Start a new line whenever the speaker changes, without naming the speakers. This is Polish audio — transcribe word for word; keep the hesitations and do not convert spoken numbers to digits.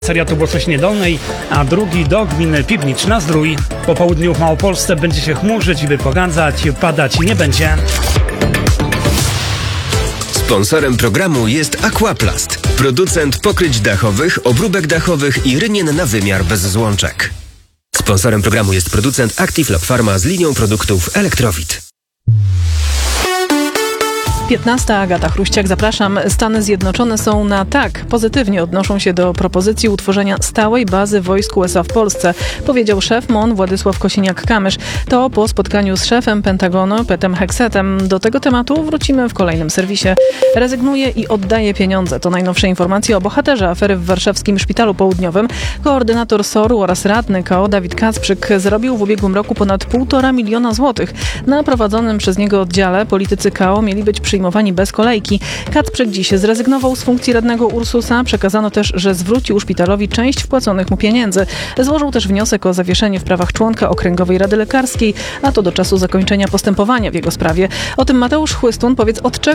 Seria to Boszczyźnie Dolnej, a drugi do gminy Piwniczna-Zdrój. Po południu w Małopolsce będzie się chmurzyć i wypogodzać, padać nie będzie.
Sponsorem programu jest Aquaplast, producent pokryć dachowych, obróbek dachowych i rynien na wymiar bez złączek. Sponsorem programu jest producent Active Lab Pharma z linią produktów Elektrowit.
piętnasta Agata Chruściak, zapraszam. Stany Zjednoczone są na tak. Pozytywnie odnoszą się do propozycji utworzenia stałej bazy wojsk U S A w Polsce, powiedział szef M O N Władysław Kosiniak-Kamysz. To po spotkaniu z szefem Pentagonu Petem Heksetem. Do tego tematu wrócimy w kolejnym serwisie. Rezygnuje i oddaje pieniądze. To najnowsze informacje o bohaterze afery w warszawskim Szpitalu Południowym. Koordynator S O R-u oraz radny K O Dawid Kacprzyk zarobił w ubiegłym roku ponad półtora miliona złotych. Na prowadzonym przez niego oddziale politycy K O mieli być przyjmowani bez kolejki. Kacprzyk dziś zrezygnował z funkcji radnego Ursusa. Przekazano też, że zwrócił szpitalowi część wpłaconych mu pieniędzy. Złożył też wniosek o zawieszenie w prawach członka Okręgowej Rady Lekarskiej, a to do czasu zakończenia postępowania w jego sprawie. O tym Mateusz Chłystun. Powiedz, od czego